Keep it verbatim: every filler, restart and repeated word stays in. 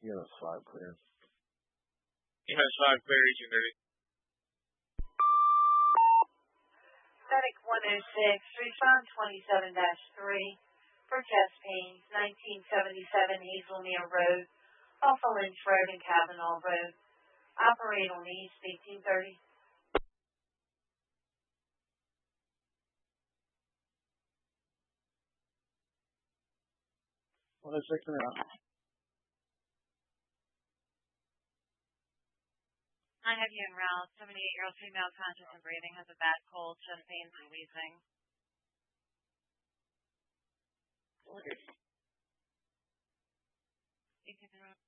Unit five clear. Unit five clear, Unit. Medic one oh six, respond twenty-seven dash three for chest pains, nineteen seventy-seven Hazelmere Road, off of Lynch Road and Kavanaugh Road. Operate on East eighteen thirty. one oh six and out. I have you en route. seventy-eight-year-old female conscious and breathing, has a bad cold, chest pains, and wheezing. Okay. You can